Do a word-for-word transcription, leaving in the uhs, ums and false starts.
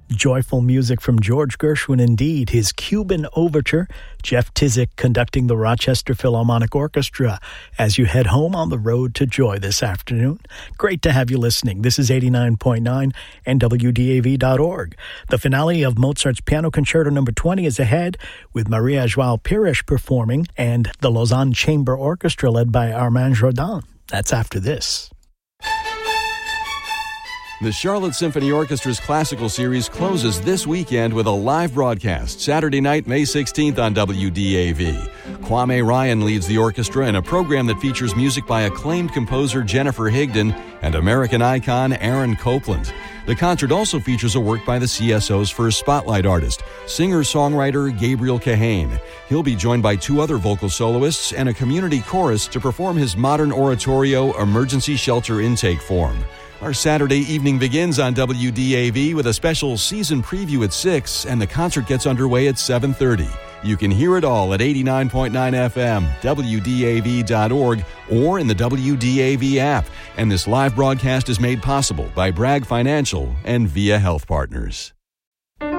Joyful music from George Gershwin indeed, his Cuban Overture, Jeff Tizik conducting the Rochester Philharmonic Orchestra as you head home on the road to joy this afternoon. Great to have you listening. This is eighty-nine point nine and W D A V dot org. The finale of Mozart's Piano Concerto number twenty is ahead with Maria Joao Pires performing and the Lausanne Chamber Orchestra led by Armand Jourdan. That's after this. The Charlotte Symphony Orchestra's classical series closes this weekend with a live broadcast, Saturday night, May sixteenth on W D A V. Kwame Ryan leads the orchestra in a program that features music by acclaimed composer Jennifer Higdon and American icon Aaron Copland. The concert also features a work by the C S O's first spotlight artist, singer-songwriter Gabriel Kahane. He'll be joined by two other vocal soloists and a community chorus to perform his modern oratorio, Emergency Shelter Intake Form. Our Saturday evening begins on W D A V with a special season preview at six, and the concert gets underway at seven thirty. You can hear it all at eighty-nine point nine F M, W D A V dot org, or in the W D A V app. And this live broadcast is made possible by Bragg Financial and Via Health Partners.